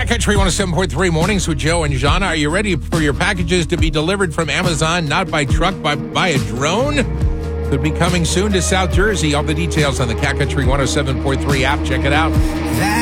Cat Country 107.3 Mornings with Joe and Jana. Are you ready for your packages to be delivered from Amazon, not by truck, but by a drone? Could be coming soon to South Jersey. All the details on the Cat Country 107.3 app. Check it out.